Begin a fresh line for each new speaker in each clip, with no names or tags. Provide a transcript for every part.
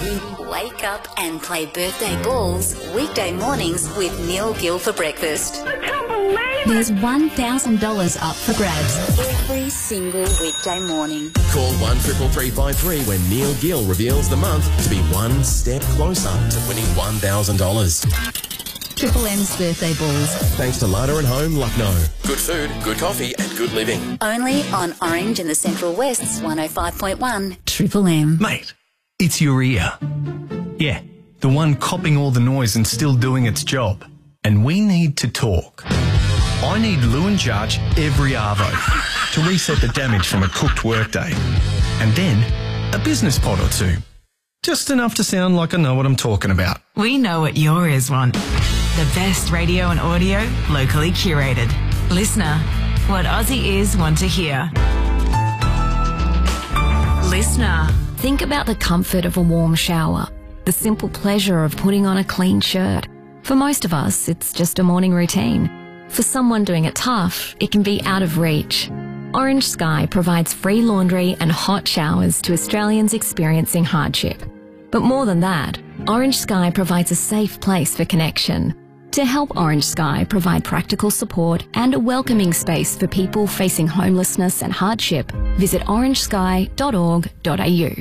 Wake up and play birthday balls weekday mornings with Neil Gill for breakfast.
I can't believe it.
There's $1,000 up for grabs every single weekday morning.
Call 133353 when Neil Gill reveals the month to be one step closer to winning $1,000.
Triple M's birthday balls.
Thanks to Larder and Home, Lucknow. Good food, good coffee and good living.
Only on Orange and the Central West's 105.1 Triple M.
Mate, it's your ear. Yeah, the one copping all the noise and still doing its job. And we need to talk. I need Lewin Charge every arvo to reset the damage from a cooked workday. And then a business pod or two. Just enough to sound like I know what I'm talking about.
We know what your ears want. The best radio and audio, locally curated. Listener, what Aussie ears want to hear. Listener.
Think about the comfort of a warm shower, the simple pleasure of putting on a clean shirt. For most of us, it's just a morning routine. For someone doing it tough, it can be out of reach. Orange Sky provides free laundry and hot showers to Australians experiencing hardship. But more than that, Orange Sky provides a safe place for connection. To help Orange Sky provide practical support and a welcoming space for people facing homelessness and hardship, visit orangesky.org.au.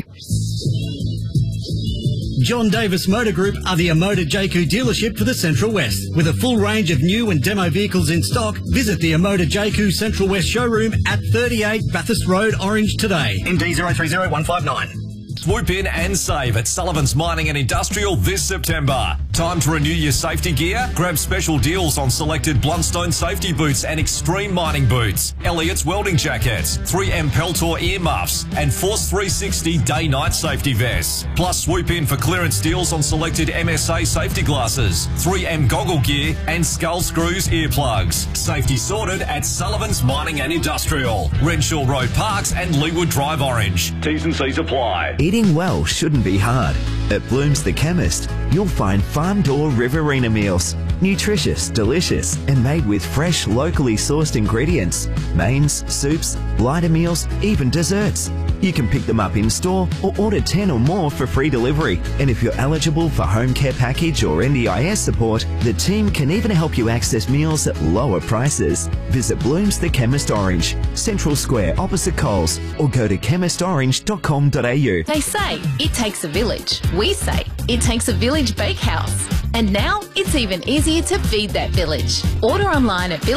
John Davis Motor Group are the Amoda JQ dealership for the Central West. With a full range of new and demo vehicles in stock, visit the Amoda JQ Central West showroom at 38 Bathurst Road, Orange today. MD 030159.
Swoop in and save at Sullivan's Mining and Industrial this September. Time to renew your safety gear? Grab special deals on selected Bluntstone safety boots and extreme mining boots, Elliott's welding jackets, 3M Peltor earmuffs, and Force 360 day-night safety vests. Plus, swoop in for clearance deals on selected MSA safety glasses, 3M goggle gear, and Skull Screws earplugs. Safety sorted at Sullivan's Mining and Industrial, Renshaw Road Parks and Leeward Drive Orange. T's and C's apply.
Eating well shouldn't be hard. At Bloom's The Chemist, you'll find farm-door Riverina meals. Nutritious, delicious, and made with fresh, locally sourced ingredients. Mains, soups, lighter meals, even desserts. You can pick them up in-store or order 10 or more for free delivery. And if you're eligible for home care package or NDIS support, the team can even help you access meals at lower prices. Visit Bloom's The Chemist Orange, Central Square opposite Coles, or go to chemistorange.com.au.
They say it takes a village. We say it takes a village bakehouse. And now it's even easier to feed that village. Order online at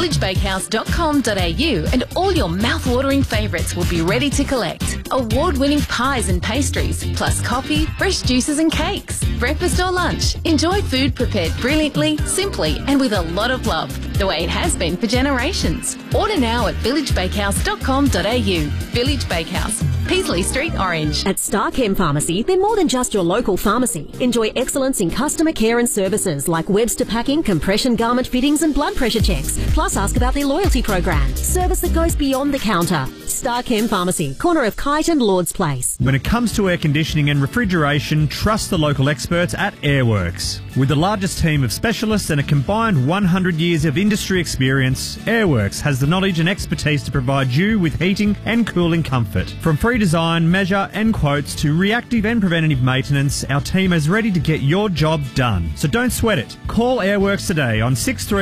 villagebakehouse.com.au and all your mouth-watering favourites will be ready to collect. Award-winning pies and pastries, plus coffee, fresh juices and cakes. Breakfast or lunch, enjoy food prepared brilliantly, simply and with a lot of love, the way it has been for generations. Order now at villagebakehouse.com.au. Village Bakehouse, Peasley Street, Orange.
At Starchem Pharmacy, they're more than just your local pharmacy. Enjoy excellence in customer care and services like Webster packing, compression garment fittings and blood pressure checks. Plus ask about their loyalty program. Service that goes beyond the counter. Starchem Pharmacy, corner of Kite and Lord's Place.
When it comes to air conditioning and refrigeration, trust the local experts at Airworks. With the largest team of specialists and a combined 100 years of industry experience, Airworks has the knowledge and expertise to provide you with heating and cooling comfort. From free design, measure and quotes to reactive and preventative maintenance, our team is ready to get your job done. So don't sweat it. Call Airworks today on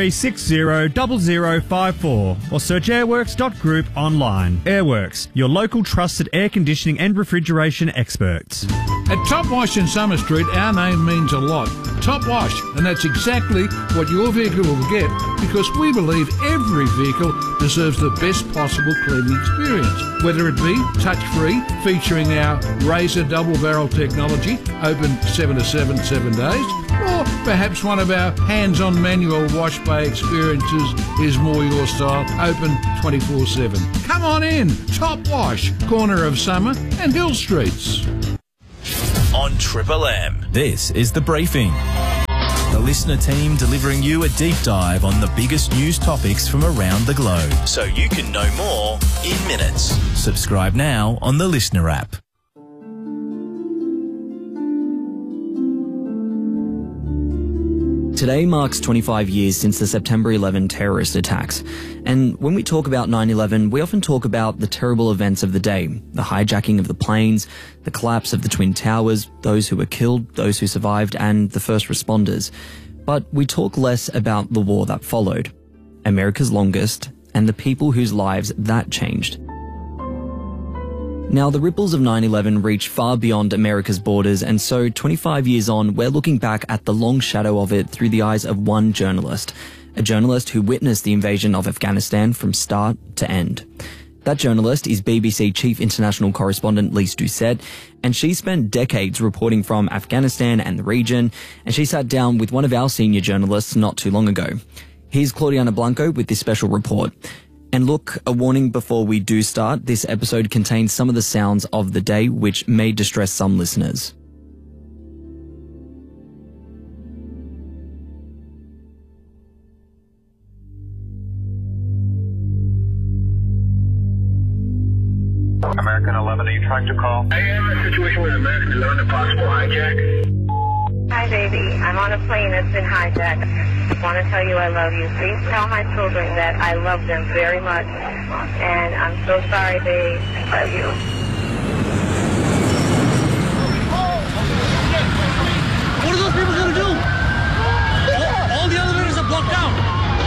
63600054 or search airworks.group online. Airworks, your local trusted air conditioning and refrigeration experts.
At Top Wash in Summer Street, our name means a lot. Top Wash, and that's exactly what your vehicle will get because we believe every vehicle deserves the best possible cleaning experience. Whether it be touch-free, featuring our Razor double-barrel technology, open 7 to 7 days, or perhaps one of our hands-on manual wash bay experiences is more your style, open 24/7. Come on in, Top Wash, corner of Summer and Hill Streets.
On Triple M, this is The Briefing. The listener team delivering you a deep dive on the biggest news topics from around the globe, so you can know more in minutes. Subscribe now on the Listener app.
Today marks 25 years since the September 11 terrorist attacks. And when we talk about 9/11, we often talk about the terrible events of the day, the hijacking of the planes, the collapse of the Twin Towers, those who were killed, those who survived, and the first responders. But we talk less about the war that followed, America's longest, and the people whose lives that changed. Now, the ripples of 9/11 reach far beyond America's borders, and so 25 years on, we're looking back at the long shadow of it through the eyes of one journalist, a journalist who witnessed the invasion of Afghanistan from start to end. That journalist is BBC Chief International Correspondent Lise Doucet, and she spent decades reporting from Afghanistan and the region, and she sat down with one of our senior journalists not too long ago. Here's Claudiana Blanco with this special report. And look, a warning before we do start, this episode contains some of the sounds of the day which may distress some listeners.
American 11, are you trying to call? I am in a situation with American 11, a possible hijack.
Hi, baby. I'm on a plane that's been hijacked. I want to tell you I love you. Please tell my children that I love them very much. And I'm so sorry, babe. I love you.
What are those people going to do? All the elevators are blocked out.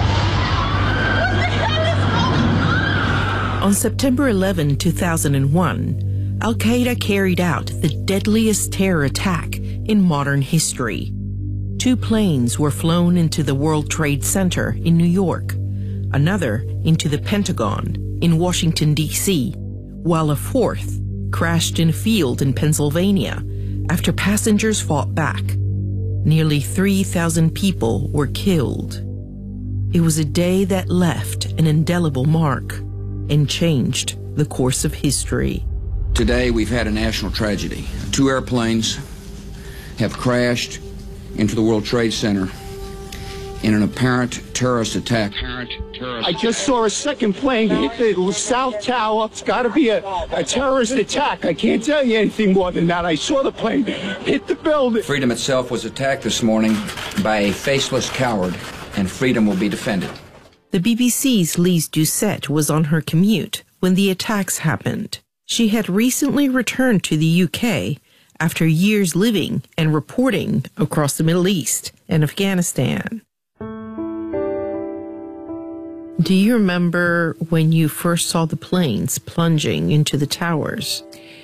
On September 11, 2001, Al-Qaeda carried out the deadliest terror attack in modern history. 2 planes were flown into the World Trade Center in New York, another into the Pentagon in Washington, D.C., while a 4th crashed in a field in Pennsylvania after passengers fought back. Nearly 3,000 people were killed. It was a day that left an indelible mark and changed the course of history.
Today we've had a national tragedy. 2 airplanes have crashed into the World Trade Center in an apparent terrorist attack.
I just saw a second plane hit the South Tower. It's got to be a terrorist attack. I can't tell you anything more than that. I saw the plane hit the building.
Freedom itself was attacked this morning by a faceless coward, and freedom will be defended.
The BBC's Lise Doucet was on her commute when the attacks happened. She had recently returned to the UK after years living and reporting across the Middle East and Afghanistan. Do you remember when you first saw the planes plunging into the towers?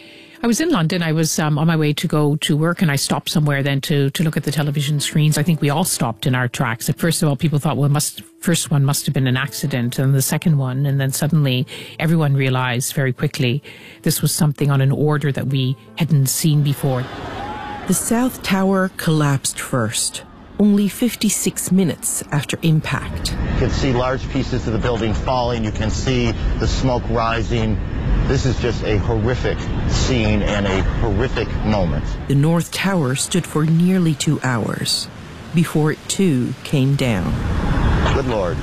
I was in London. I was on my way to go to work, and I stopped somewhere then to look at the television screens. I think we all stopped in our tracks. First of all, people thought, well, first one must have been an accident, and the second one, and then suddenly everyone realized very quickly this was something on an order that we hadn't seen before.
The South Tower collapsed first, only 56 minutes after impact.
You can see large pieces of the building falling. You can see the smoke rising. This is just a horrific scene and a horrific moment.
The North Tower stood for nearly 2 hours before it too came down.
Good Lord.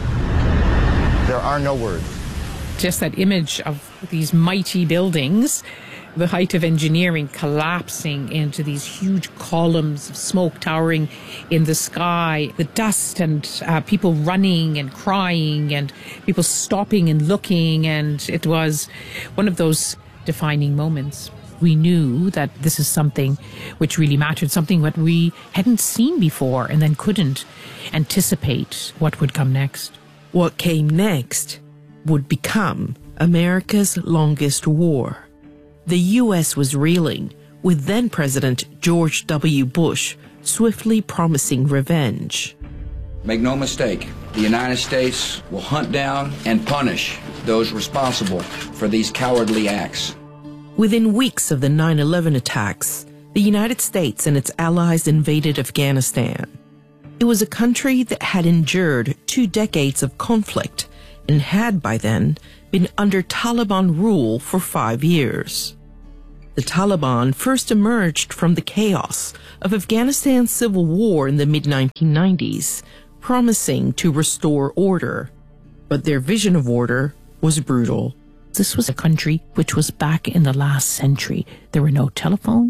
There are no words.
Just that image of these mighty buildings, the height of engineering collapsing into these huge columns of smoke towering in the sky, the dust and people running and crying and people stopping and looking, and it was one of those defining moments. We knew that this is something which really mattered, something that we hadn't seen before and then couldn't anticipate what would come next.
What came next would become America's longest war. The U.S. was reeling, with then-President George W. Bush swiftly promising revenge.
Make no mistake, the United States will hunt down and punish those responsible for these cowardly acts.
Within weeks of the 9/11 attacks, the United States and its allies invaded Afghanistan. It was a country that had endured 2 decades of conflict and had by then been under Taliban rule for 5 years. The Taliban first emerged from the chaos of Afghanistan's civil war in the mid-1990s, promising to restore order. But their vision of order was brutal.
This was a country which was back in the last century. There were no telephones.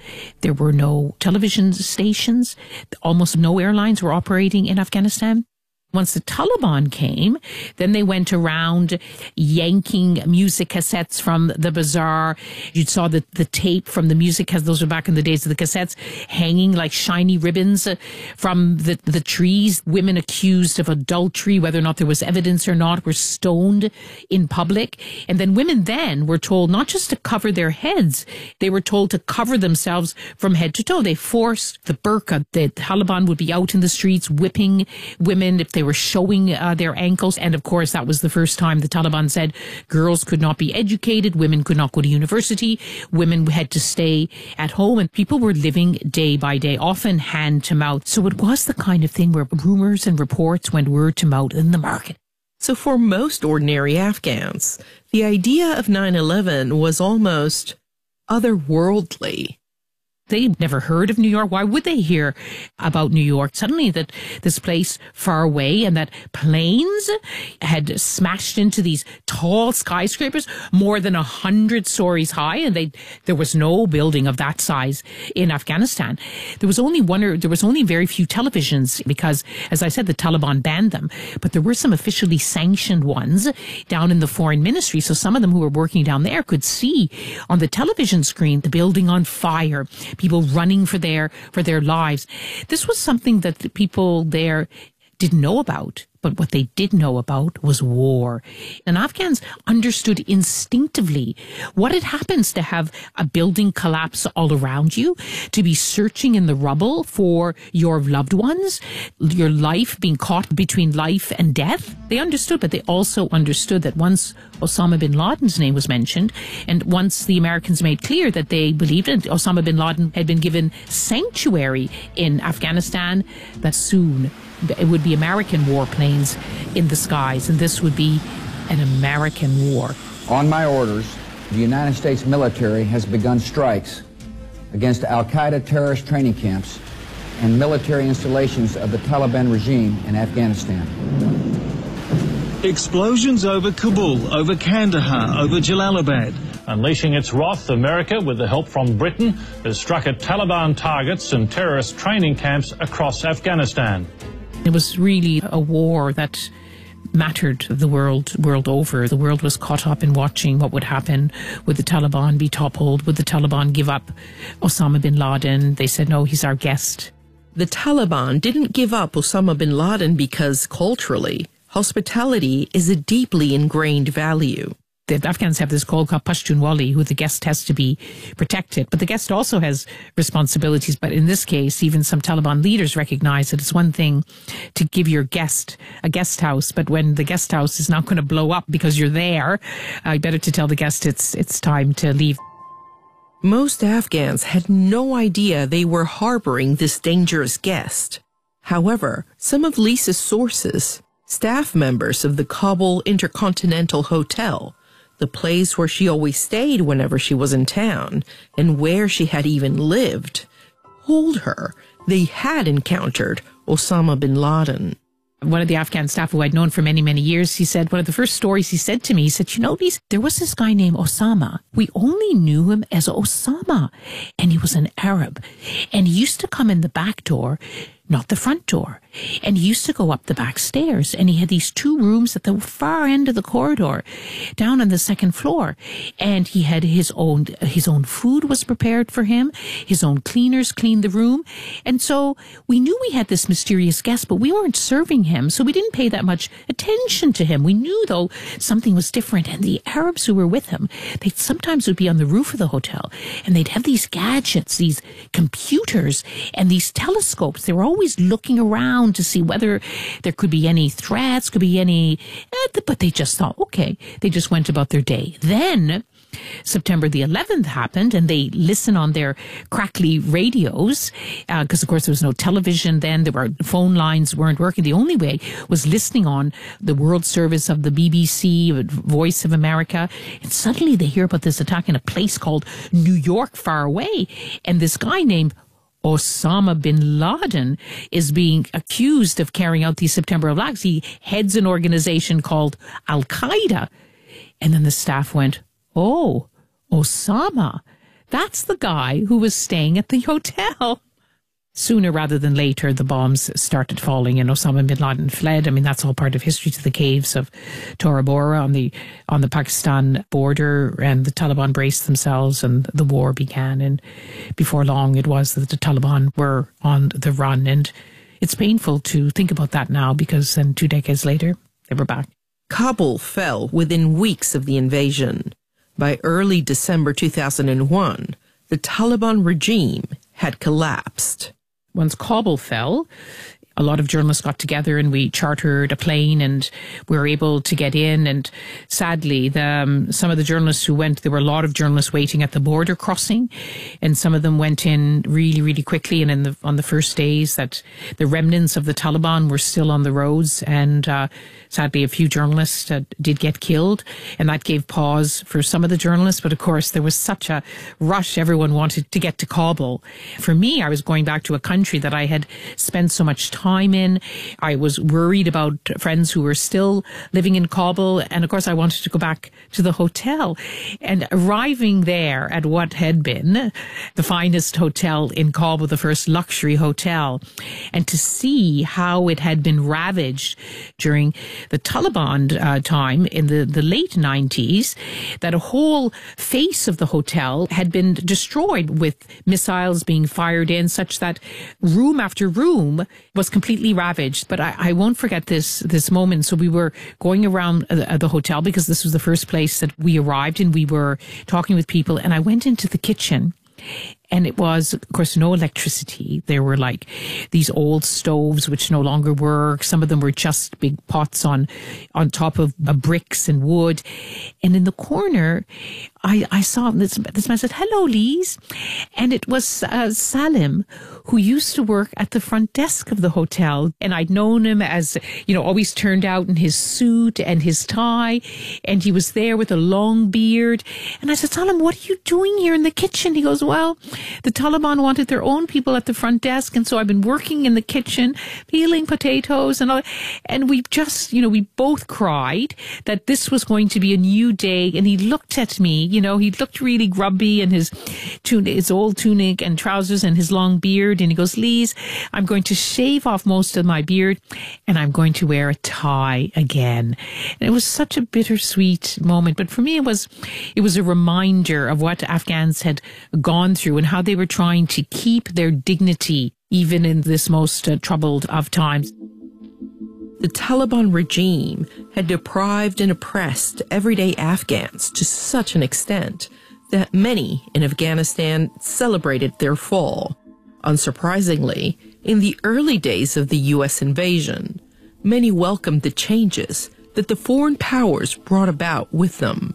There were no television stations. Almost no airlines were operating in Afghanistan. Once the Taliban came, then they went around yanking music cassettes from the bazaar. You saw the tape from the music, because those were back in the days of the cassettes, hanging like shiny ribbons from the trees. Women accused of adultery, whether or not there was evidence or not, were stoned in public. And then women then were told not just to cover their heads, they were told to cover themselves from head to toe. They forced the burqa. The Taliban would be out in the streets whipping women if they were showing their ankles. And of course, that was the first time the Taliban said girls could not be educated, women could not go to university, women had to stay at home, and people were living day by day, often hand to mouth. So it was the kind of thing where rumors and reports went word to mouth in the market.
So for most ordinary Afghans, the idea of 9/11 was almost otherworldly.
They never heard of New York. Why would they hear about New York? Suddenly that this place far away and that planes had smashed into these tall skyscrapers, more than 100 stories high, and there was no building of that size in Afghanistan. There was only very few televisions because, as I said, the Taliban banned them. But there were some officially sanctioned ones down in the foreign ministry. So some of them who were working down there could see on the television screen the building on fire, people running for their lives. This was something that the people there didn't know about. But what they did know about was war. And Afghans understood instinctively what it happens to have a building collapse all around you, to be searching in the rubble for your loved ones, your life being caught between life and death. They understood, but they also understood that once Osama bin Laden's name was mentioned, and once the Americans made clear that they believed that Osama bin Laden had been given sanctuary in Afghanistan, that soon it would be American warplanes in the skies, and this would be an American war.
On my orders, the United States military has begun strikes against Al-Qaeda terrorist training camps and military installations of the Taliban regime in Afghanistan.
Explosions over Kabul, over Kandahar, over Jalalabad.
Unleashing its wrath, America, with the help from Britain, has struck at Taliban targets and terrorist training camps across Afghanistan.
It was really a war that mattered the world over. The world was caught up in watching what would happen. Would the Taliban be toppled? Would the Taliban give up Osama bin Laden? They said, no, he's our guest.
The Taliban didn't give up Osama bin Laden because culturally, hospitality is a deeply ingrained value.
The Afghans have this code called Pashtunwali, who the guest has to be protected. But the guest also has responsibilities. But in this case, even some Taliban leaders recognize that it's one thing to give your guest a guest house, but when the guest house is not going to blow up because you're there, better to tell the guest it's time to leave.
Most Afghans had no idea they were harboring this dangerous guest. However, some of Lisa's sources, staff members of the Kabul Intercontinental Hotel, the place where she always stayed whenever she was in town, and where she had even lived, told her they had encountered Osama bin Laden.
One of the Afghan staff who I'd known for many, many years, he said, one of the first stories he said to me, he said, you know, Lisa, there was this guy named Osama. We only knew him as Osama, and he was an Arab, and he used to come in the back door, not the front door. And he used to go up the back stairs, and he had these two rooms at the far end of the corridor, down on the second floor. And he had his own food was prepared for him. His own cleaners cleaned the room. And so we knew we had this mysterious guest, but we weren't serving him. So we didn't pay that much attention to him. We knew, though, something was different. And the Arabs who were with him, they sometimes would be on the roof of the hotel, and they'd have these gadgets, these computers, and these telescopes. They were always looking around to see whether there could be any threats, could be any, but they just thought, okay, they just went about their day. Then September the 11th happened, and they listened on their crackly radios, because of course there was no television then, phone lines weren't working. The only way was listening on the world service of the BBC, Voice of America, and suddenly they hear about this attack in a place called New York far away, and this guy named Osama bin Laden is being accused of carrying out these September attacks. He heads an organization called Al-Qaeda. And then the staff went, oh, Osama, That's the guy who was staying at the hotel. Sooner rather than later, the bombs started falling and Osama bin Laden fled. I mean, that's all part of history, to the caves of Tora Bora on the Pakistan border, and the Taliban braced themselves and the war began. And before long, it was that the Taliban were on the run. And it's painful to think about that now, because then 2 decades later, they were back.
Kabul fell within weeks of the invasion. By early December 2001, the Taliban regime had collapsed.
Once Kabul fell, a lot of journalists got together and we chartered a plane and we were able to get in. And sadly, some of the journalists who went, there were a lot of journalists waiting at the border crossing, and some of them went in really, really quickly. And on the first days, that the remnants of the Taliban were still on the roads, and sadly, a few journalists did get killed, and that gave pause for some of the journalists. But of course, there was such a rush; everyone wanted to get to Kabul. For me, I was going back to a country that I had spent so much time in. I was worried about friends who were still living in Kabul, and of course I wanted to go back to the hotel. And arriving there at what had been the finest hotel in Kabul, the first luxury hotel, and to see how it had been ravaged during the Taliban time in the late 90s, that a whole face of the hotel had been destroyed with missiles being fired in, such that room after room was completely ravaged. But I won't forget this moment. So we were going around the hotel, because this was the first place that we arrived, and we were talking with people, and I went into the kitchen. And it was, of course, no electricity. There were like these old stoves which no longer work. Some of them were just big pots on top of bricks and wood. And in the corner, I saw this man said, "Hello, Lise." And it was Salim, who used to work at the front desk of the hotel. And I'd known him as, always turned out in his suit and his tie. And he was there with a long beard. And I said, "Salim, what are you doing here in the kitchen?" He goes, "Well, the Taliban wanted their own people at the front desk, and so I've been working in the kitchen, peeling potatoes and all." And we just, we both cried that this was going to be a new day. And he looked at me, he looked really grubby in his old tunic and trousers and his long beard. And he goes, "Lise, I'm going to shave off most of my beard and I'm going to wear a tie again." And it was such a bittersweet moment. But for me, it was a reminder of what Afghans had gone through and how they were trying to keep their dignity even in this most troubled of times.
The Taliban regime had deprived and oppressed everyday Afghans to such an extent that many in Afghanistan celebrated their fall. Unsurprisingly, in the early days of the U.S. invasion, many welcomed the changes that the foreign powers brought about with them.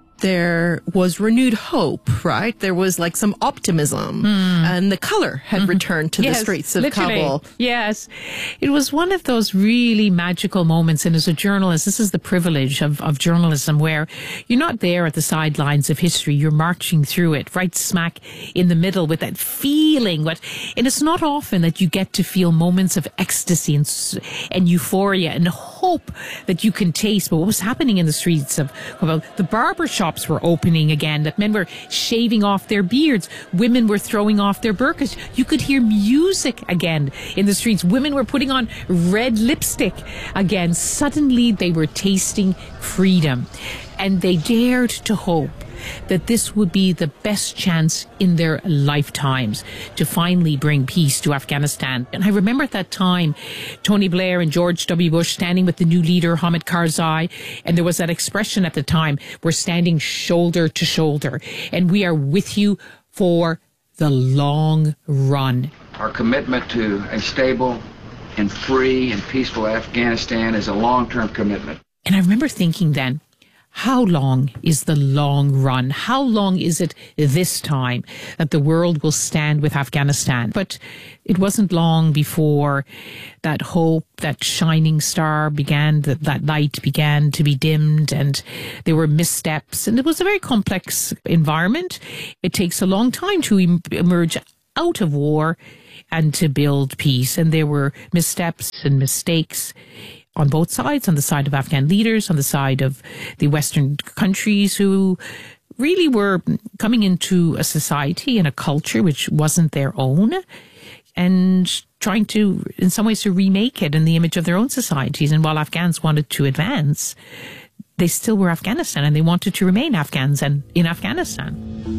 There was renewed hope, right? There was like some optimism, and the color had returned to the streets of Kabul.
Yes. It was one of those really magical moments. And as a journalist, this is the privilege of journalism, where you're not there at the sidelines of history. You're marching through it right smack in the middle with that feeling. And it's not often that you get to feel moments of ecstasy and euphoria and hope that you can taste. But what was happening in the streets of Kabul, the barber shops were opening again, that men were shaving off their beards, women were throwing off their burqas. You could hear music again in the streets. Women were putting on red lipstick again. Suddenly they were tasting freedom, and they dared to hope that this would be the best chance in their lifetimes to finally bring peace to Afghanistan. And I remember at that time, Tony Blair and George W. Bush standing with the new leader, Hamid Karzai, and there was that expression at the time, "We're standing shoulder to shoulder, and we are with you for the long run."
Our commitment to a stable and free and peaceful Afghanistan is a long-term commitment.
And I remember thinking then, how long is the long run? How long is it this time that the world will stand with Afghanistan? But it wasn't long before that hope, that shining star began, that light began to be dimmed, and there were missteps. And it was a very complex environment. It takes a long time to emerge out of war and to build peace. And there were missteps and mistakes on both sides, on the side of Afghan leaders, on the side of the Western countries who really were coming into a society and a culture which wasn't their own, and trying to, in some ways, to remake it in the image of their own societies. And while Afghans wanted to advance, they still were Afghanistan, and they wanted to remain Afghans and in Afghanistan.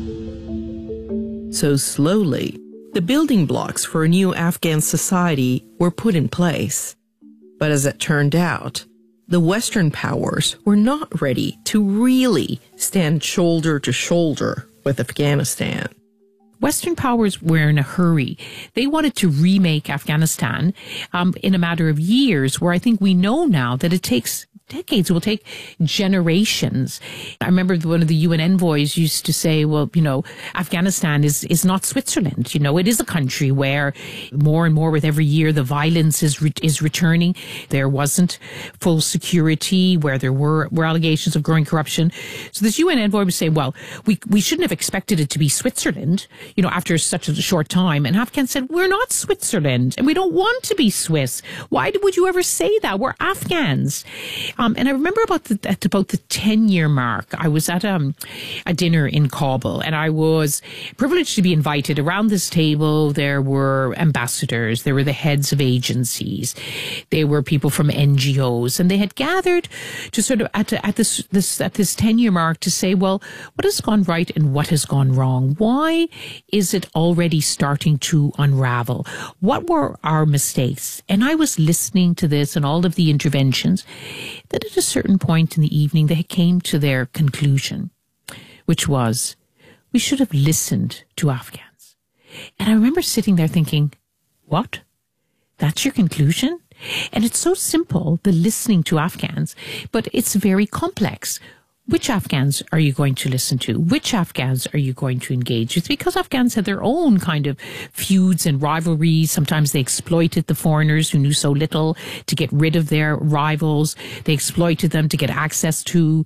So slowly, the building blocks for a new Afghan society were put in place. But as it turned out, the Western powers were not ready to really stand shoulder to shoulder with Afghanistan.
Western powers were in a hurry. They wanted to remake Afghanistan in a matter of years, where I think we know now that it takes decades, it will take generations. I remember one of the UN envoys used to say, well, you know, Afghanistan is not Switzerland. You know, it is a country where more and more with every year the violence is returning. There wasn't full security, where there were allegations of growing corruption. So this UN envoy would say, well, we shouldn't have expected it to be Switzerland, you know, after such a short time. And Afghans said, we're not Switzerland and we don't want to be Swiss. Why would you ever say that? We're Afghans. And I remember at about the 10-year mark, I was at a dinner in Kabul, and I was privileged to be invited. Around this table, there were ambassadors, there were the heads of agencies, there were people from NGOs, and they had gathered to sort of at this 10-year mark to say, well, what has gone right and what has gone wrong? Why is it already starting to unravel? What were our mistakes? And I was listening to this and all of the interventions, that at a certain point in the evening, they came to their conclusion, which was, we should have listened to Afghans. And I remember sitting there thinking, what? That's your conclusion? And it's so simple, the listening to Afghans, but it's very complex. Which Afghans are you going to listen to? Which Afghans are you going to engage with? Because Afghans had their own kind of feuds and rivalries. Sometimes they exploited the foreigners who knew so little to get rid of their rivals. They exploited them to get access to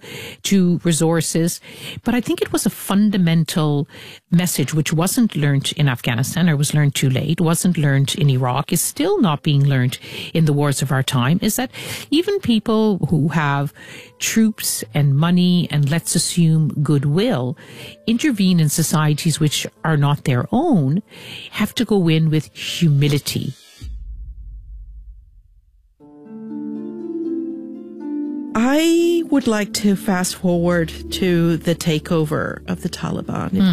resources. But I think it was a fundamental message which wasn't learned in Afghanistan, or was learned too late, wasn't learned in Iraq, is still not being learned in the wars of our time, is that even people who have troops and money and, let's assume, goodwill, intervene in societies which are not their own, have to go in with humility.
I would like to fast forward to the takeover of the Taliban in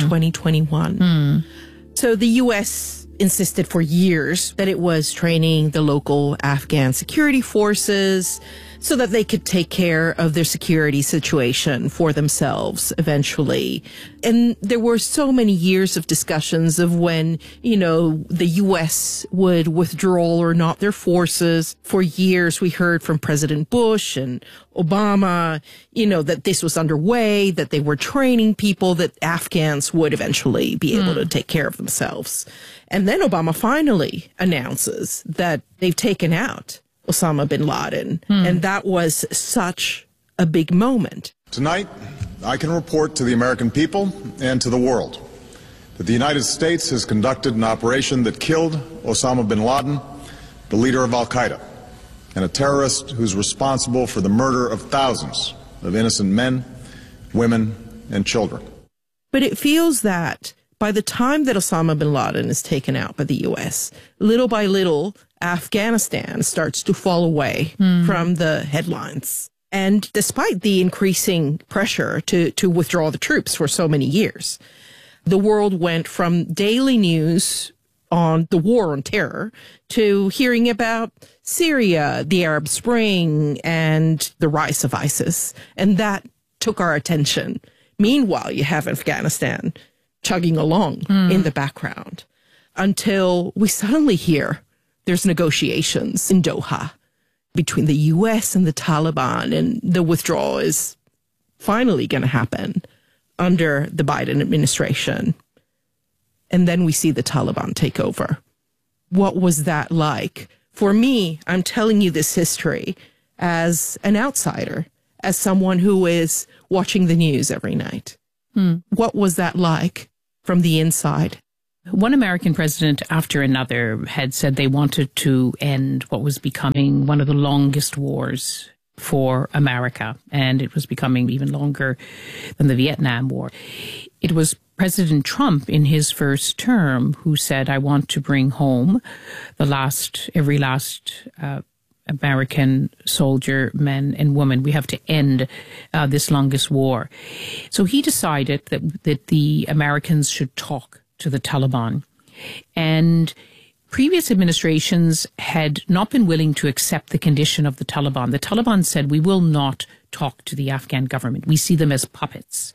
2021. So the U.S. insisted for years that it was training the local Afghan security forces so that they could take care of their security situation for themselves eventually. And there were so many years of discussions of when, you know, the U.S. would withdraw or not their forces. For years, we heard from President Bush and Obama, you know, that this was underway, that they were training people, that Afghans would eventually be able to take care of themselves. And then Obama finally announces that they've taken out Osama bin Laden. And that was such a big moment.
Tonight, I can report to the American people and to the world that the United States has conducted an operation that killed Osama bin Laden, the leader of al-Qaeda, and a terrorist who's responsible for the murder of thousands of innocent men, women, and children.
But it feels that by the time that Osama bin Laden is taken out by the U.S., little by little, Afghanistan starts to fall away from the headlines. And despite the increasing pressure to withdraw the troops for so many years, the world went from daily news on the war on terror to hearing about Syria, the Arab Spring, and the rise of ISIS. And that took our attention. Meanwhile, you have Afghanistan chugging along in the background until we suddenly hear there's negotiations in Doha between the U.S. and the Taliban, and the withdrawal is finally going to happen under the Biden administration. And then we see the Taliban take over. What was that like? For me, I'm telling you this history as an outsider, as someone who is watching the news every night. What was that like from the inside?
One American president after another had said they wanted to end what was becoming one of the longest wars for America, and it was becoming even longer than the Vietnam War. It was President Trump in his first term who said, I want to bring home every last American soldier, men and women. We have to end this longest war. So he decided that the Americans should talk to the Taliban. And previous administrations had not been willing to accept the condition of the Taliban. The Taliban said, we will not talk to the Afghan government. We see them as puppets.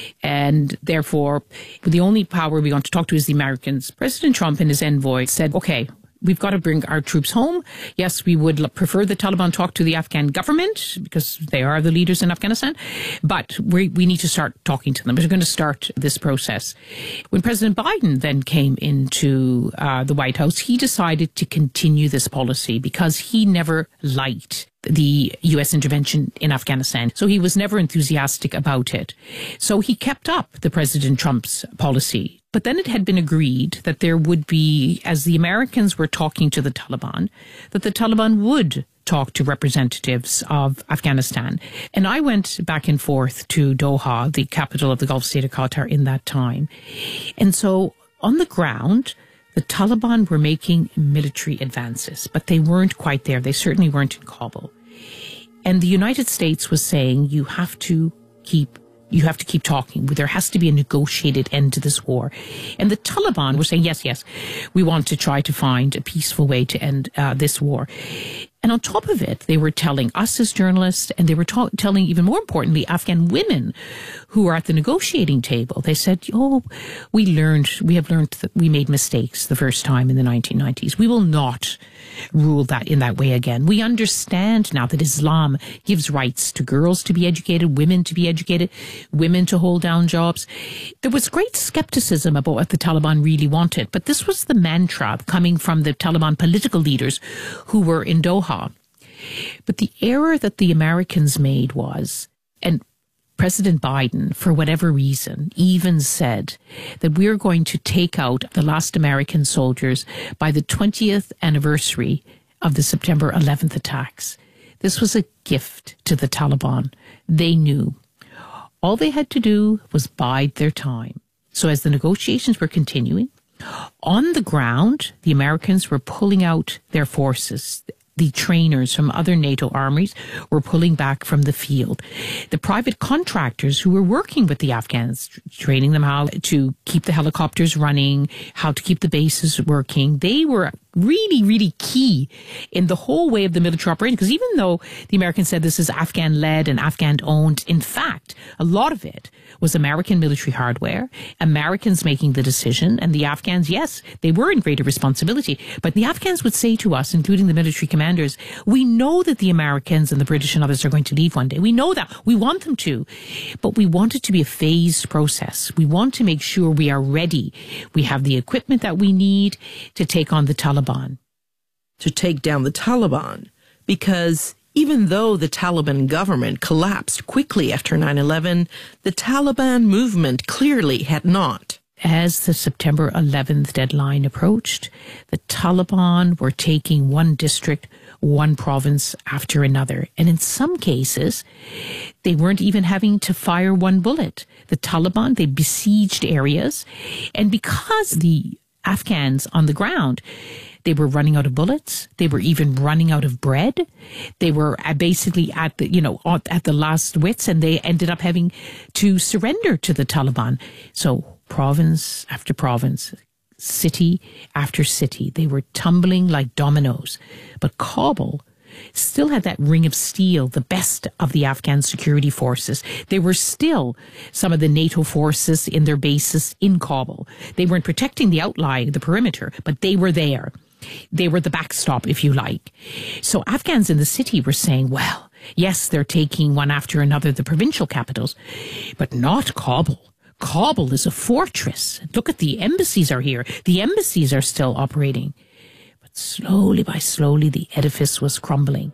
And therefore, the only power we want to talk to is the Americans. President Trump and his envoy said, okay, we've got to bring our troops home. Yes, we would prefer the Taliban talk to the Afghan government because they are the leaders in Afghanistan, but we need to start talking to them. We're going to start this process. When President Biden then came into the White House, he decided to continue this policy because he never liked the U.S. intervention in Afghanistan. So he was never enthusiastic about it. So he kept up the President Trump's policy. But then it had been agreed that there would be, as the Americans were talking to the Taliban, that the Taliban would talk to representatives of Afghanistan. And I went back and forth to Doha, the capital of the Gulf state of Qatar, in that time. And so on the ground, the Taliban were making military advances, but they weren't quite there. They certainly weren't in Kabul. And the United States was saying, you have to keep talking. There has to be a negotiated end to this war. And the Taliban were saying, yes, we want to try to find a peaceful way to end this war. And on top of it, they were telling us as journalists, and they were telling, even more importantly, Afghan women who are at the negotiating table. They said, we have learned that we made mistakes the first time in the 1990s. We will not rule that in that way again. We understand now that Islam gives rights to girls to be educated, women to be educated, women to hold down jobs. There was great skepticism about what the Taliban really wanted, but this was the mantra coming from the Taliban political leaders who were in Doha. But the error that the Americans made was, and President Biden, for whatever reason, even said that we're going to take out the last American soldiers by the 20th anniversary of the September 11th attacks. This was a gift to the Taliban. They knew. All they had to do was bide their time. So as the negotiations were continuing, on the ground, the Americans were pulling out their forces. The trainers from other NATO armies were pulling back from the field. The private contractors who were working with the Afghans, training them how to keep the helicopters running, how to keep the bases working, they were really, really key in the whole way of the military operation. Because even though the Americans said this is Afghan-led and Afghan-owned, in fact, a lot of it was American military hardware, Americans making the decision, and the Afghans, yes, they were in greater responsibility. But the Afghans would say to us, including the military commanders, we know that the Americans and the British and others are going to leave one day. We know that. We want them to. But we want it to be a phased process. We want to make sure we are ready. We have the equipment that we need to take on the Taliban.
To take down the Taliban, because even though the Taliban government collapsed quickly after 9/11, the Taliban movement clearly had not.
As the September 11th deadline approached, the Taliban were taking one district, one province after another. And in some cases, they weren't even having to fire one bullet. The Taliban, they besieged areas. And because the Afghans on the ground, they were running out of bullets. They were even running out of bread. They were basically at the last wits, and they ended up having to surrender to the Taliban. So province after province, city after city, they were tumbling like dominoes. But Kabul still had that ring of steel, the best of the Afghan security forces. There were still some of the NATO forces in their bases in Kabul. They weren't protecting the outlying, the perimeter, but they were there. They were the backstop, if you like. So Afghans in the city were saying, well, yes, they're taking one after another, the provincial capitals, but not Kabul. Kabul is a fortress. Look at the embassies are here. The embassies are still operating. But slowly by slowly, the edifice was crumbling.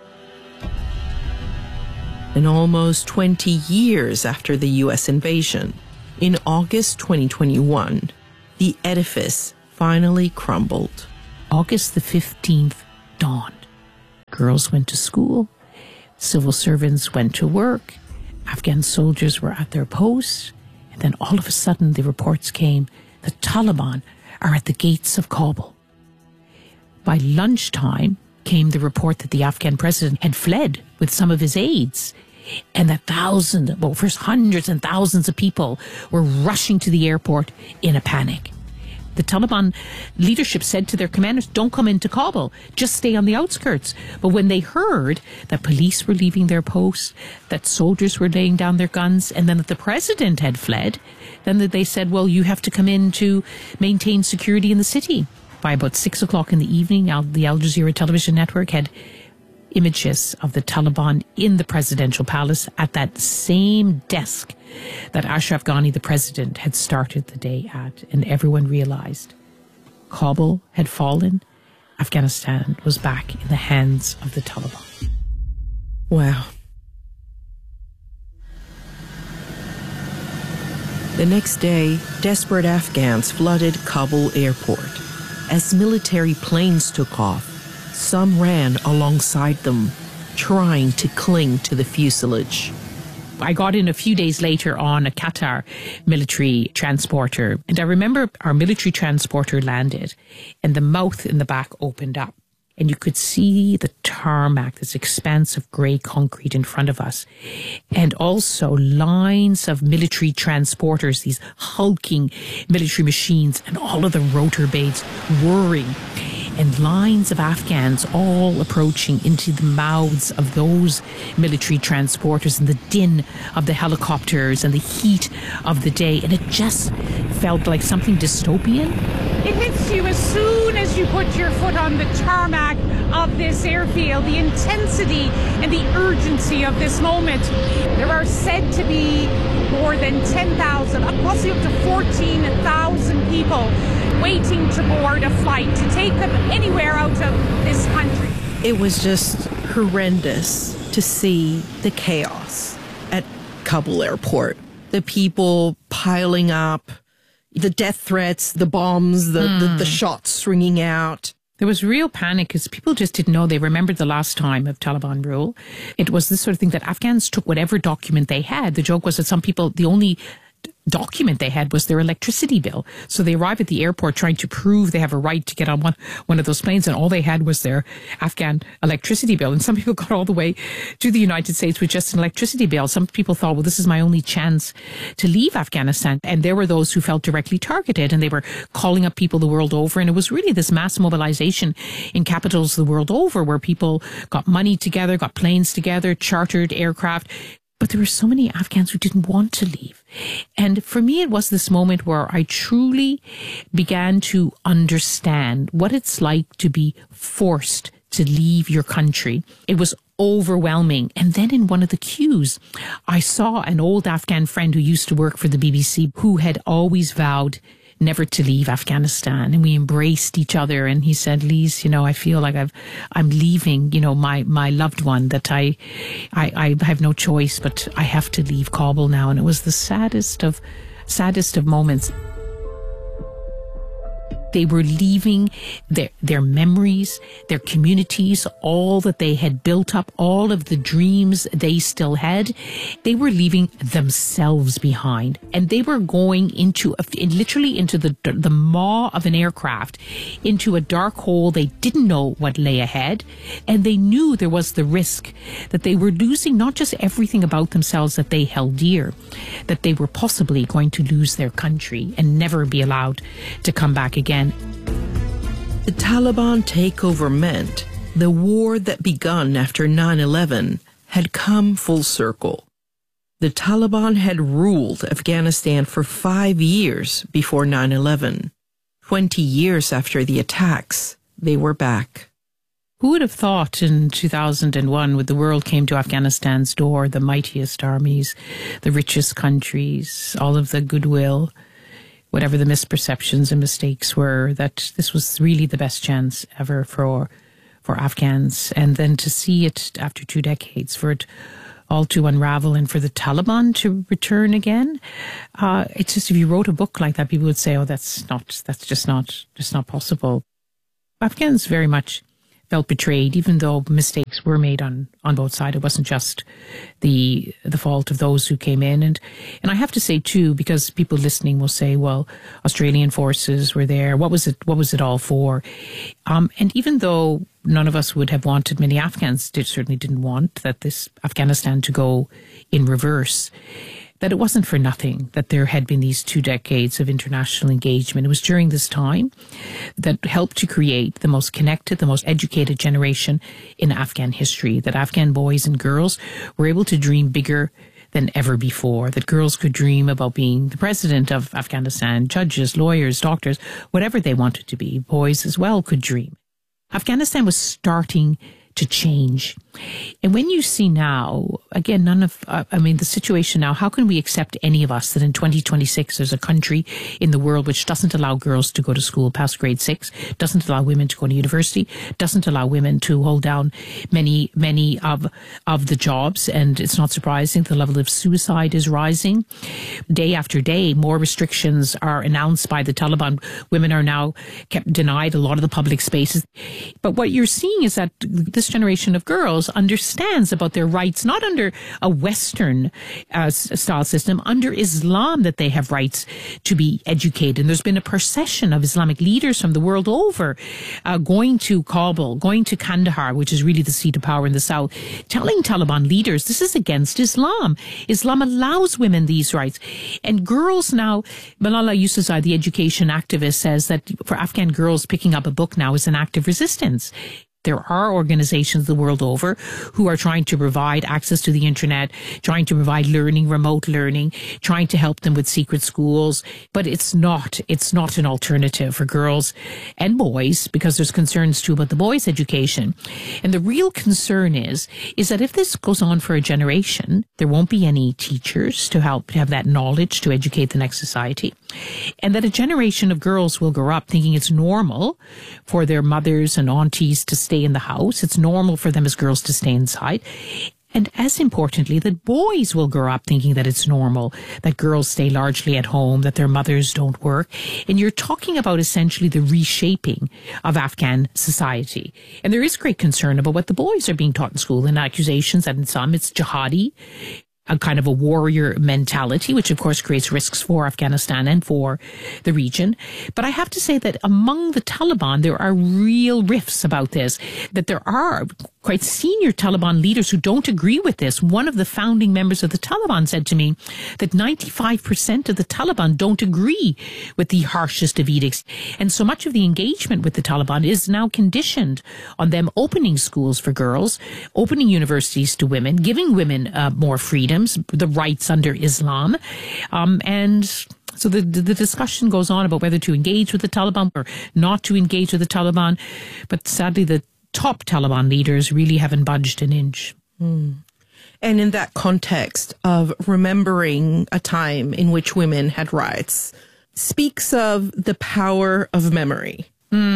And almost 20 years after the U.S. invasion, in August 2021, the edifice finally crumbled.
August the 15th dawned. Girls went to school. Civil servants went to work. Afghan soldiers were at their posts. And then all of a sudden the reports came, the Taliban are at the gates of Kabul. By lunchtime came the report that the Afghan president had fled with some of his aides, and that first hundreds and thousands of people were rushing to the airport in a panic. The Taliban leadership said to their commanders, don't come into Kabul, just stay on the outskirts. But when they heard that police were leaving their posts, that soldiers were laying down their guns, and then that the president had fled, then they said, well, you have to come in to maintain security in the city. By about 6 o'clock in the evening, the Al Jazeera television network had images of the Taliban in the presidential palace at that same desk that Ashraf Ghani, the president, had started the day at. And everyone realized Kabul had fallen. Afghanistan was back in the hands of the Taliban.
Wow. The next day, desperate Afghans flooded Kabul airport. As military planes took off, some ran alongside them, trying to cling to the fuselage.
I got in a few days later on a Qatar military transporter, and I remember our military transporter landed and the mouth in the back opened up, and you could see the tarmac, this expanse of grey concrete in front of us, and also lines of military transporters, these hulking military machines, and all of the rotor blades whirring, and lines of Afghans all approaching into the mouths of those military transporters, and the din of the helicopters and the heat of the day. And it just felt like something dystopian.
It hits you as soon as you put your foot on the tarmac of this airfield, the intensity and the urgency of this moment. There are said to be more than 10,000, possibly up to 14,000 people waiting to board a flight to take them anywhere out of this country.
It was just horrendous to see the chaos at Kabul airport. The people piling up, the death threats, the bombs, the shots ringing out.
There was real panic because people just didn't know. They remembered the last time of Taliban rule. It was this sort of thing that Afghans took whatever document they had. The joke was that some people, the only document they had was their electricity bill. So they arrive at the airport trying to prove they have a right to get on one of those planes, and all they had was their Afghan electricity bill. And some people got all the way to the United States with just an electricity bill. Some people thought, well, this is my only chance to leave Afghanistan. And there were those who felt directly targeted, and they were calling up people the world over. And it was really this mass mobilization in capitals the world over where people got money together, got planes together, chartered aircraft. But there were so many Afghans who didn't want to leave. And for me, it was this moment where I truly began to understand what it's like to be forced to leave your country. It was overwhelming. And then in one of the queues, I saw an old Afghan friend who used to work for the BBC who had always vowed never to leave Afghanistan, and we embraced each other. And he said, Lise, I feel like I'm leaving, my loved one, that I have no choice, but I have to leave Kabul now. And it was the saddest of moments. They were leaving their memories, their communities, all that they had built up, all of the dreams they still had. They were leaving themselves behind, and they were going literally into the maw of an aircraft, into a dark hole. They didn't know what lay ahead, and they knew there was the risk that they were losing not just everything about themselves that they held dear, that they were possibly going to lose their country and never be allowed to come back again.
The Taliban takeover meant the war that begun after 9/11 had come full circle. The Taliban had ruled Afghanistan for 5 years before 9/11. 20 years after the attacks, they were back.
Who would have thought in 2001, when the world came to Afghanistan's door, the mightiest armies, the richest countries, all of the goodwill, whatever the misperceptions and mistakes were, that this was really the best chance ever for Afghans. And then to see it after 2 decades, for it all to unravel and for the Taliban to return again, it's just, if you wrote a book like that, people would say, oh, that's just not possible. Afghans very much felt betrayed, even though mistakes were made on both sides. It wasn't just the fault of those who came in. And I have to say too, because people listening will say, well, Australian forces were there. What was it all for? And even though none of us would have wanted, many Afghans certainly didn't want that this Afghanistan to go in reverse, that it wasn't for nothing that there had been these 2 decades of international engagement. It was during this time that helped to create the most connected, the most educated generation in Afghan history, that Afghan boys and girls were able to dream bigger than ever before, that girls could dream about being the president of Afghanistan, judges, lawyers, doctors, whatever they wanted to be. Boys as well could dream. Afghanistan was starting to change. And when you see now, again, the situation now, how can we accept any of us that in 2026 there's a country in the world which doesn't allow girls to go to school past grade 6, doesn't allow women to go to university, doesn't allow women to hold down many of the jobs. And it's not surprising the level of suicide is rising. Day after day, more restrictions are announced by the Taliban. Women are now kept denied a lot of the public spaces. But what you're seeing is that this generation of girls understands about their rights, not under a Western style system, under Islam, that they have rights to be educated. And there's been a procession of Islamic leaders from the world over going to Kabul, going to Kandahar, which is really the seat of power in the south, telling Taliban leaders this is against Islam. Islam allows women these rights. And girls now, Malala Yousafzai, the education activist, says that for Afghan girls, picking up a book now is an act of resistance. There are organizations the world over who are trying to provide access to the internet, trying to provide learning, remote learning, trying to help them with secret schools. But it's not an alternative for girls and boys, because there's concerns too about the boys' education. And the real concern is that if this goes on for a generation, there won't be any teachers to help have that knowledge to educate the next society. And that a generation of girls will grow up thinking it's normal for their mothers and aunties to stay in the house. It's normal for them as girls to stay inside. And as importantly, that boys will grow up thinking that it's normal, that girls stay largely at home, that their mothers don't work. And you're talking about essentially the reshaping of Afghan society. And there is great concern about what the boys are being taught in school, and accusations that in some it's jihadi, a kind of a warrior mentality, which of course creates risks for Afghanistan and for the region. But I have to say that among the Taliban, there are real rifts about this, that there are quite senior Taliban leaders who don't agree with this. One of the founding members of the Taliban said to me that 95% of the Taliban don't agree with the harshest of edicts. And so much of the engagement with the Taliban is now conditioned on them opening schools for girls, opening universities to women, giving women more freedoms, the rights under Islam. And so the discussion goes on about whether to engage with the Taliban or not to engage with the Taliban. But sadly, the top Taliban leaders really haven't budged an inch.
And in that context of remembering a time in which women had rights, speaks of the power of memory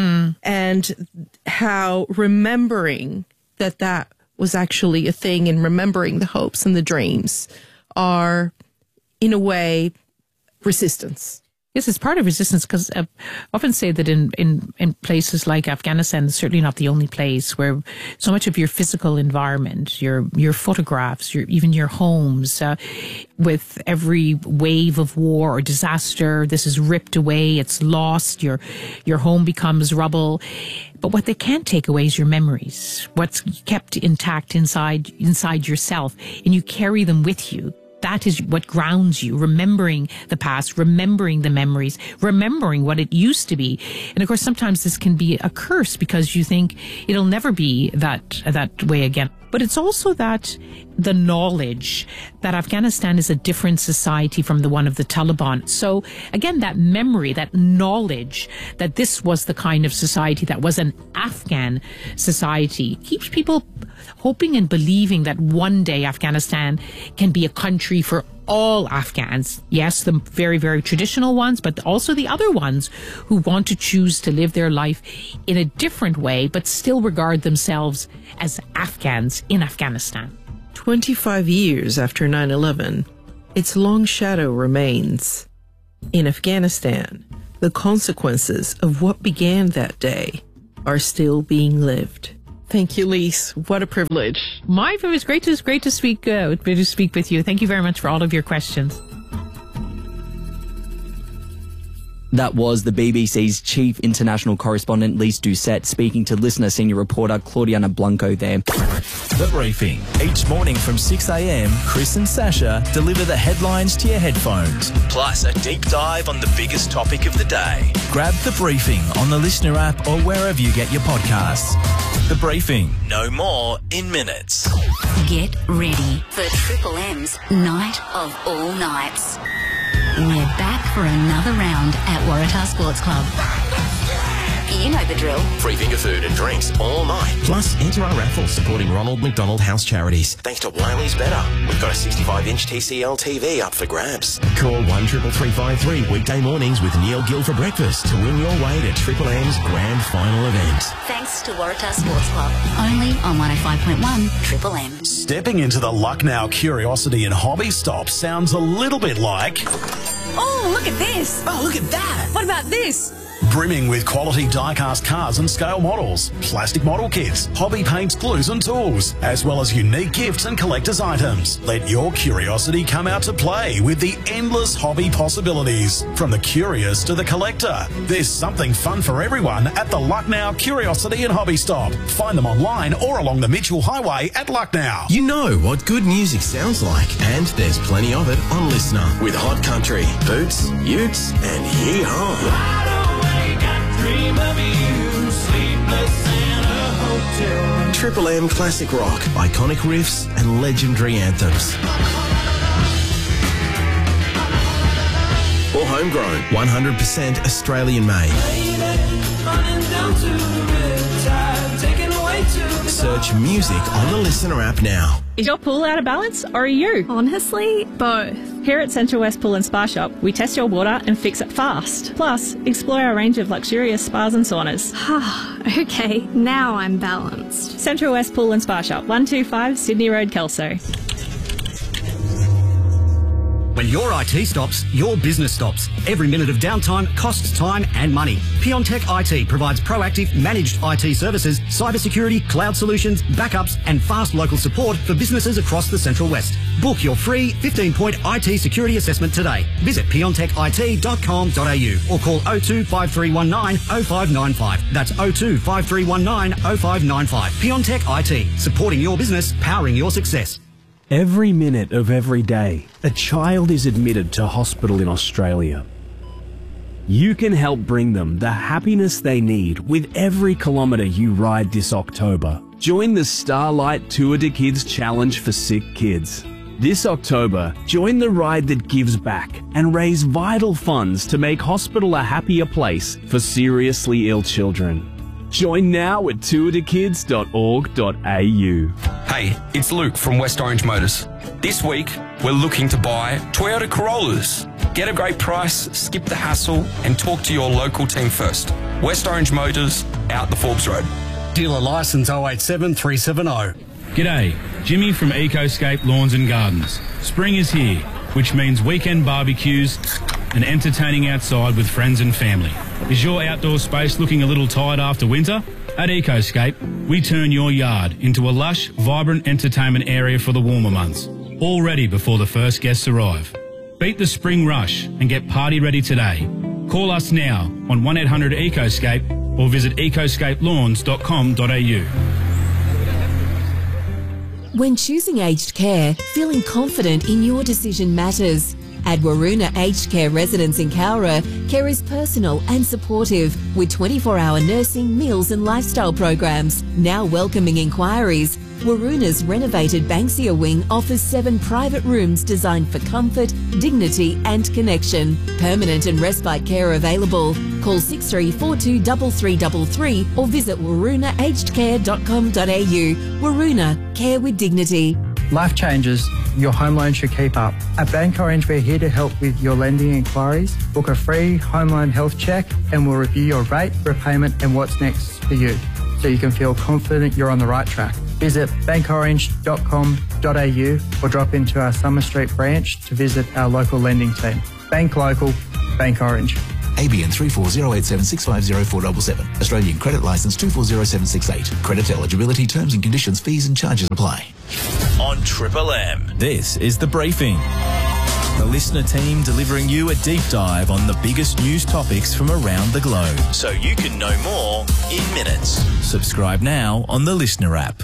and how remembering that was actually a thing, and remembering the hopes and the dreams are, in a way, resistance.
Yes, it's part of resistance, because I often say that in places like Afghanistan, it's certainly not the only place where so much of your physical environment, your photographs, even your homes, with every wave of war or disaster, this is ripped away, it's lost, your home becomes rubble. But what they can't take away is your memories, what's kept intact inside yourself, and you carry them with you. That is what grounds you, remembering the past, remembering the memories, remembering what it used to be. And of course, sometimes this can be a curse because you think it'll never be that way again. But it's also that the knowledge that Afghanistan is a different society from the one of the Taliban. So again, that memory, that knowledge that this was the kind of society that was an Afghan society keeps people hoping and believing that one day Afghanistan can be a country for all Afghans. Yes, the very, very traditional ones, but also the other ones who want to choose to live their life in a different way, but still regard themselves as Afghans in Afghanistan.
25 years after 9/11, its long shadow remains. In Afghanistan, the consequences of what began that day are still being lived. Thank you, Lise. What a privilege.
It was great to speak with you. Thank you very much for all of your questions.
That was the BBC's chief international correspondent, Lise Doucette, speaking to listener senior reporter Claudiana Blanco there.
The Briefing. Each morning from 6 a.m, Chris and Sasha deliver the headlines to your headphones, plus a deep dive on the biggest topic of the day. Grab The Briefing on the Listener app or wherever you get your podcasts. The Briefing. No more in minutes.
Get ready for Triple M's Night of All Nights. We're back for another round at Waratah Sports Club. You know the drill.
Free finger food and drinks all night. Plus, enter our raffle supporting Ronald McDonald House Charities. Thanks to Wiley's Better. We've got a 65-inch TCL TV up for grabs. Call 13353 weekday mornings with Neil Gill for breakfast to win your way to Triple M's grand final event.
Thanks to Waratah Sports Club. Only on 105.1 Triple M.
Stepping into the Lucknow Curiosity and Hobby Stop sounds a little bit like...
Oh, look at this.
Oh, look at that.
What about this?
Brimming with quality die-cast cars and scale models, plastic model kits, hobby paints, glues and tools, as well as unique gifts and collector's items. Let your curiosity come out to play with the endless hobby possibilities. From the curious to the collector, there's something fun for everyone at the Lucknow Curiosity and Hobby Stop. Find them online or along the Mitchell Highway at Lucknow.
You know what good music sounds like, and there's plenty of it on Listener. With Hot Country, Boots, Utes and Yee-Haw. Triple M Classic Rock, iconic riffs and legendary anthems. Or homegrown, 100% Australian made. Search music on the Listener app now.
Is your pool out of balance, or are you? Honestly, both. Here at Central West Pool and Spa Shop, we test your water and fix it fast. Plus, explore our range of luxurious spas and saunas.
Okay, now I'm balanced.
Central West Pool and Spa Shop, 125 Sydney Road, Kelso.
When your IT stops, your business stops. Every minute of downtime costs time and money. Piontech IT provides proactive, managed IT services, cybersecurity, cloud solutions, backups, and fast local support for businesses across the Central West. Book your free 15-point IT security assessment today. Visit piontechit.com.au or call 02 5319 0595. That's 02 5319 0595. Piontech IT, supporting your business, powering your success.
Every minute of every day, a child is admitted to hospital in Australia. You can help bring them the happiness they need with every kilometre you ride this October. Join the Starlight Tour de Kids Challenge for Sick Kids. This October, join the ride that gives back and raise vital funds to make hospital a happier place for seriously ill children. Join now at tourdekids.org.au.
Hey, it's Luke from West Orange Motors. This week, we're looking to buy Toyota Corollas. Get a great price, skip the hassle, and talk to your local team first. West Orange Motors, out the Forbes Road.
Dealer licence 087 370.
G'day, Jimmy from Ecoscape Lawns and Gardens. Spring is here, which means weekend barbecues and entertaining outside with friends and family. Is your outdoor space looking a little tired after winter? At Ecoscape, we turn your yard into a lush, vibrant entertainment area for the warmer months, all ready before the first guests arrive. Beat the spring rush and get party ready today. Call us now on 1-800-ECOSCAPE or visit ecoscapelawns.com.au.
When choosing aged care, feeling confident in your decision matters. At Waroona Aged Care Residence in Cowra, care is personal and supportive with 24-hour nursing, meals and lifestyle programs. Now welcoming inquiries, Waroona's renovated Banksia wing offers 7 private rooms designed for comfort, dignity and connection. Permanent and respite care available. Call 6342 3333 or visit waroonaagedcare.com.au. Waroona, care with dignity.
Life changes, your home loan should keep up. At Bank Orange, we're here to help with your lending inquiries. Book a free home loan health check and we'll review your rate, repayment and what's next for you, so you can feel confident you're on the right track. Visit bankorange.com.au or drop into our Summer Street branch to visit our local lending team. Bank local, Bank Orange.
ABN 340876504777. Australian Credit Licence 240768. Credit eligibility, terms and conditions, fees and charges apply.
On Triple M, this is The Briefing. The listener team delivering you a deep dive on the biggest news topics from around the globe, so you can know more in minutes. Subscribe now on the Listener app.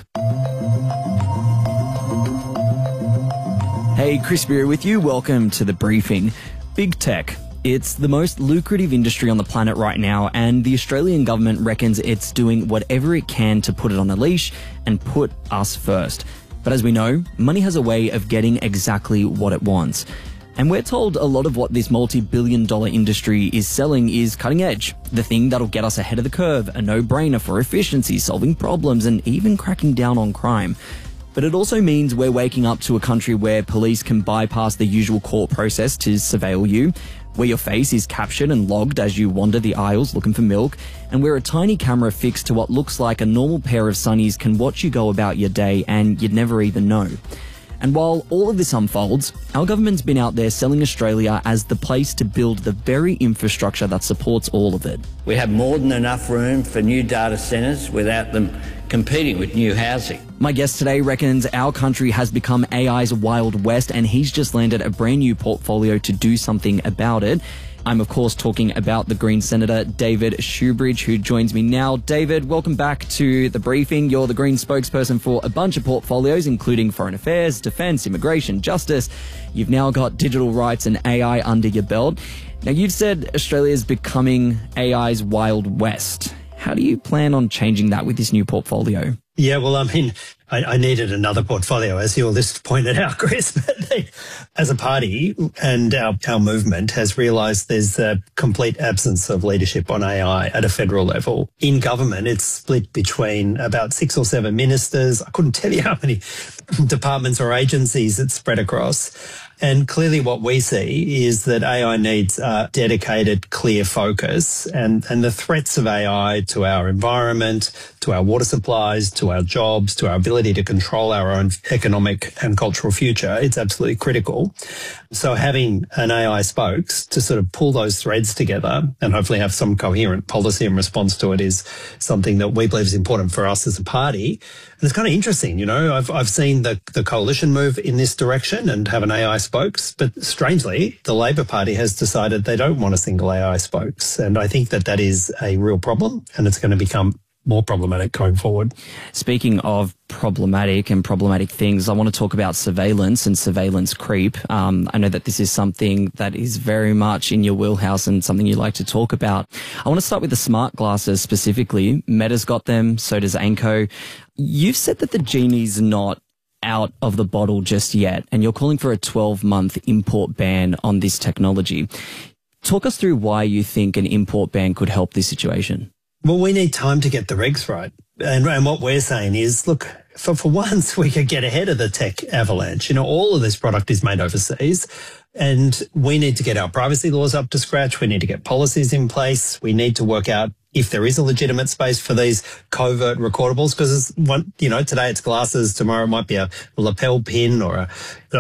Hey, Chris Beer with you. Welcome to The Briefing. Big tech. It's the most lucrative industry on the planet right now, and the Australian government reckons it's doing whatever it can to put it on a leash and put us first. But as we know, money has a way of getting exactly what it wants. And we're told a lot of what this multi-billion-dollar industry is selling is cutting edge, the thing that'll get us ahead of the curve, a no-brainer for efficiency, solving problems, and even cracking down on crime. But it also means we're waking up to a country where police can bypass the usual court process to surveil you, where your face is captured and logged as you wander the aisles looking for milk, and where a tiny camera fixed to what looks like a normal pair of sunnies can watch you go about your day and you'd never even know. And while all of this unfolds, our government's been out there selling Australia as the place to build the very infrastructure that supports all of it.
We have more than enough room for new data centres without them competing with new housing.
My guest today reckons our country has become AI's Wild West, and he's just landed a brand new portfolio to do something about it. I'm, of course, talking about the Green Senator, David Shoebridge, who joins me now. David, welcome back to The Briefing. You're the Green spokesperson for a bunch of portfolios, including foreign affairs, defence, immigration, justice. You've now got digital rights and AI under your belt. Now, you've said Australia's becoming AI's Wild West. How do you plan on changing that with this new portfolio?
Yeah, well, I mean, I needed another portfolio, as your list pointed out, Chris. But as a party and our movement has realised there's a complete absence of leadership on AI at a federal level. In government, it's split between about 6 or 7 ministers. I couldn't tell you how many departments or agencies it's spread across. And clearly what we see is that AI needs a dedicated, clear focus, and the threats of AI to our environment, to our water supplies, to our jobs, to our ability to control our own economic and cultural future, it's absolutely critical. So having an AI spokes to sort of pull those threads together and hopefully have some coherent policy in response to it is something that we believe is important for us as a party. And it's kind of interesting, you know, I've seen the coalition move in this direction and have an AI spokes, but strangely, the Labor Party has decided they don't want a single AI spokes. And I think that is a real problem, and it's going to become more problematic going forward.
Speaking of problematic things, I want to talk about surveillance and surveillance creep. I know that this is something that is very much in your wheelhouse and something you like to talk about. I want to start with the smart glasses specifically. Meta's got them, so does Anko. You've said that the genie's not out of the bottle just yet, and you're calling for a 12-month import ban on this technology. Talk us through why you think an import ban could help this situation.
Well, we need time to get the regs right. And what we're saying is, look, for once we could get ahead of the tech avalanche. You know, all of this product is made overseas, and we need to get our privacy laws up to scratch. We need to get policies in place. We need to work out if there is a legitimate space for these covert recordables, because today it's glasses, tomorrow it might be a lapel pin or a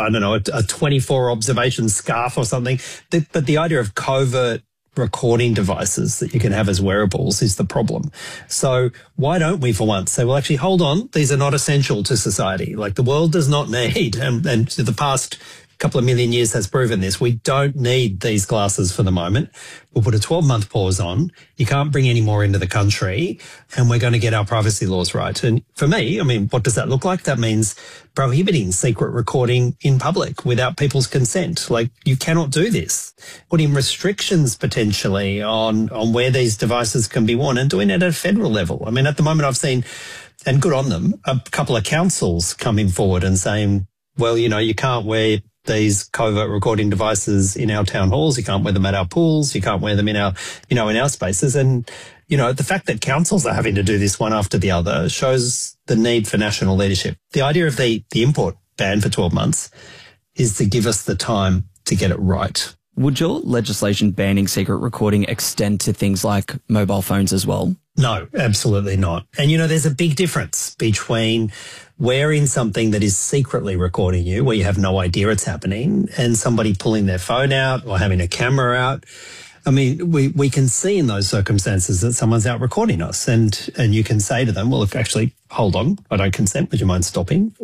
24 observation scarf or something. But the idea of covert recording devices that you can have as wearables is the problem. So why don't we for once say, well, actually, hold on, these are not essential to society. Like, the world does not need, and the past couple of million years has proven this, we don't need these glasses for the moment. We'll put a 12-month pause on. You can't bring any more into the country, and we're going to get our privacy laws right. And for me, I mean, what does that look like? That means prohibiting secret recording in public without people's consent. Like, you cannot do this. Putting restrictions potentially on where these devices can be worn, and doing it at a federal level. I mean, at the moment I've seen, and good on them, a couple of councils coming forward and saying, well, you know, you can't wear these covert recording devices in our town halls. You can't wear them at our pools. You can't wear them in our, in our spaces. And, the fact that councils are having to do this one after the other shows the need for national leadership. The idea of the import ban for 12 months is to give us the time to get it right.
Would your legislation banning secret recording extend to things like mobile phones as well?
No, absolutely not. And, there's a big difference between wearing something that is secretly recording you, where you have no idea it's happening, and somebody pulling their phone out or having a camera out. I mean, we can see in those circumstances that someone's out recording us, and you can say to them, well, if actually, hold on, I don't consent, would you mind stopping?